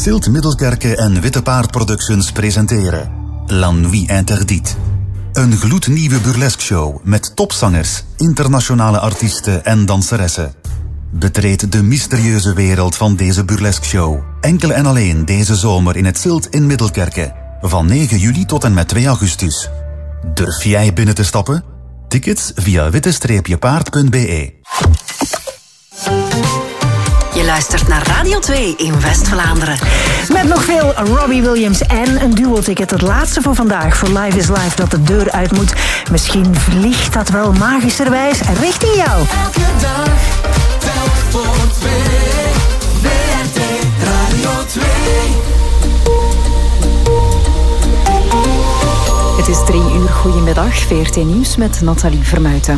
Silt Middelkerke en Witte Paard Productions presenteren La Nuit Interdite. Een gloednieuwe burlesque-show met topzangers, internationale artiesten en danseressen. Betreed de mysterieuze wereld van deze burlesque-show. Enkel en alleen deze zomer in het Silt in Middelkerke. Van 9 juli tot en met 2 augustus. Durf jij binnen te stappen? Tickets via witte-paard.be. Je luistert naar Radio 2 in West-Vlaanderen. Met nog veel Robbie Williams en een duo-ticket. Het laatste voor vandaag, voor Live is Live, dat de deur uit moet. Misschien vliegt dat wel magischerwijs richting jou. Elke dag telt voor 2. WRT Radio 2. Het is 3 uur. Goedemiddag. VRT Nieuws met Nathalie Vermuijten.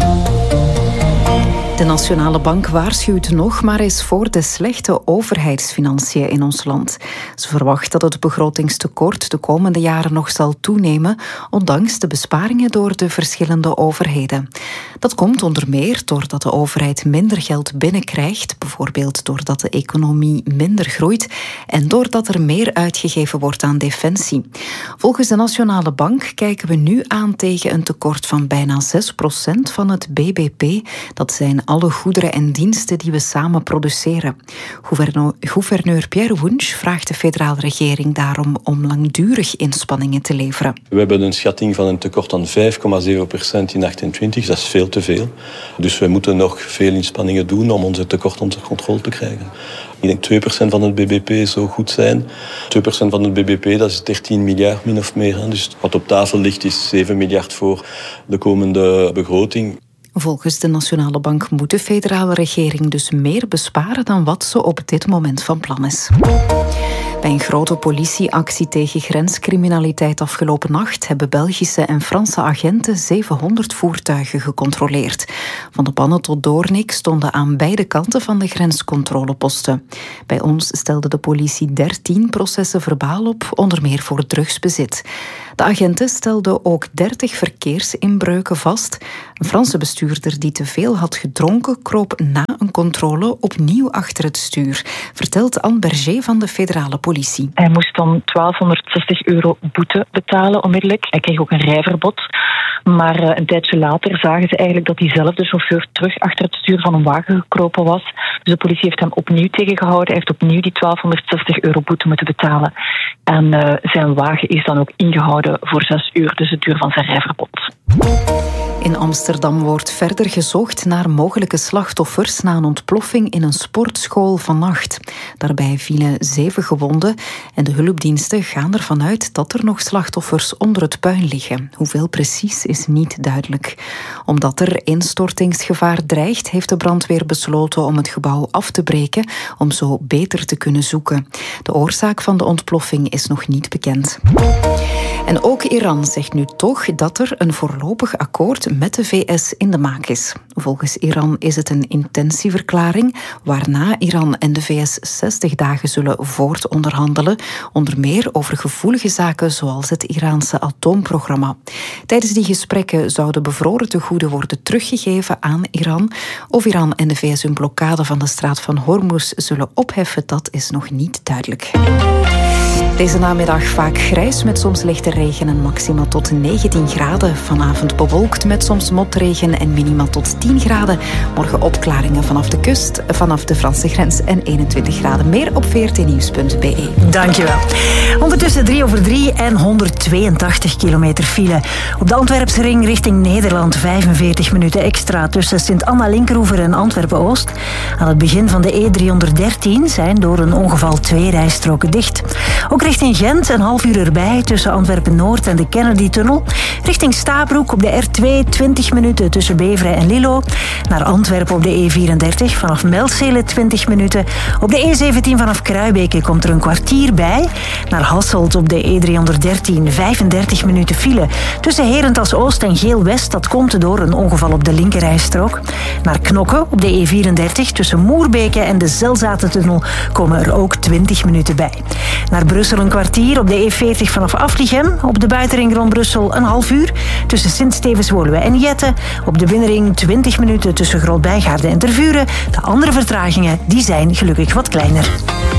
De Nationale Bank waarschuwt nog maar eens voor de slechte overheidsfinanciën in ons land. Ze verwacht dat het begrotingstekort de komende jaren nog zal toenemen, ondanks de besparingen door de verschillende overheden. Dat komt onder meer doordat de overheid minder geld binnenkrijgt, bijvoorbeeld doordat de economie minder groeit en doordat er meer uitgegeven wordt aan defensie. Volgens de Nationale Bank kijken we nu aan tegen een tekort van bijna 6% van het BBP. Dat zijn alle goederen en diensten die we samen produceren. Gouverneur Pierre Wunsch vraagt de federale regering daarom om langdurig inspanningen te leveren. We hebben een schatting van een tekort van 5,7% in 2028. Dat is veel te veel. Dus we moeten nog veel inspanningen doen om onze tekort onder controle te krijgen. Ik denk 2% van het BBP zou goed zijn. 2% van het BBP, dat is 13 miljard min of meer. Dus wat op tafel ligt is 7 miljard voor de komende begroting. Volgens de Nationale Bank moet de federale regering dus meer besparen dan wat ze op dit moment van plan is. Bij een grote politieactie tegen grenscriminaliteit afgelopen nacht hebben Belgische en Franse agenten 700 voertuigen gecontroleerd. Van de Pannen tot Doornik stonden aan beide kanten van de grenscontroleposten. Bij ons stelde de politie 13 processen verbaal op, onder meer voor drugsbezit. De agenten stelden ook 30 verkeersinbreuken vast. Een Franse bestuurder die te veel had gedronken kroop na een controle opnieuw achter het stuur, vertelt Anne Berger van de federale politie. Hij moest dan €1260 boete betalen onmiddellijk. Hij kreeg ook een rijverbod. Maar een tijdje later zagen ze eigenlijk dat diezelfde chauffeur terug achter het stuur van een wagen gekropen was. Dus de politie heeft hem opnieuw tegengehouden. Hij heeft opnieuw die €1260 boete moeten betalen. En zijn wagen is dan ook ingehouden voor 6 uur, dus het duur van zijn rijverbod. In Amsterdam wordt verder gezocht naar mogelijke slachtoffers na een ontploffing in een sportschool vannacht. Daarbij vielen 7 gewonden en de hulpdiensten gaan ervan uit dat er nog slachtoffers onder het puin liggen. Hoeveel precies is niet duidelijk. Omdat er instortingsgevaar dreigt, heeft de brandweer besloten om het gebouw af te breken om zo beter te kunnen zoeken. De oorzaak van de ontploffing is nog niet bekend. En ook Iran zegt nu toch dat er een voorlopig akkoord met de VS in de maak is. Volgens Iran is het een intentieverklaring, waarna Iran en de VS 60 dagen zullen voortonderhandelen, onder meer over gevoelige zaken zoals het Iraanse atoomprogramma. Tijdens die gesprekken zouden bevroren tegoeden worden teruggegeven aan Iran. Of Iran en de VS hun blokkade van de straat van Hormuz zullen opheffen, dat is nog niet duidelijk. Deze namiddag vaak grijs met soms lichte regen en maxima tot 19 graden. Vanavond bewolkt met soms motregen en minima tot 10 graden. Morgen opklaringen vanaf de kust, vanaf de Franse grens en 21 graden. Meer op vrtnieuws.be. Dankjewel. Ondertussen 3/3 en 182 kilometer file. Op de Antwerpse ring richting Nederland 45 minuten extra tussen Sint-Anna-Linkeroever en Antwerpen-Oost. Aan het begin van de E313 zijn door een ongeval 2 rijstroken dicht. Ook richting Gent een half uur erbij tussen Antwerpen-Noord en de Kennedy-tunnel. Richting Stabroek op de R2 20 minuten tussen Beveren en Lillo. Naar Antwerpen op de E34 vanaf Melzele 20 minuten. Op de E17 vanaf Kruibeke komt er een kwartier bij. Naar Hasselt op de E313 35 minuten file tussen Herentals Oost en Geel-West. Dat komt door een ongeval op de linkerrijstrook. Naar Knokke op de E34 tussen Moerbeke en de Zelzatentunnel komen er ook 20 minuten bij. Naar Brussel een kwartier op de E40 vanaf Aflichem. Op de buitenring rond Brussel een half uur tussen Sint-Stevens-Woluwe en Jette. Op de binnenring 20 minuten tussen Groot-Bijgaarden en Tervuren. De andere vertragingen die zijn gelukkig wat kleiner.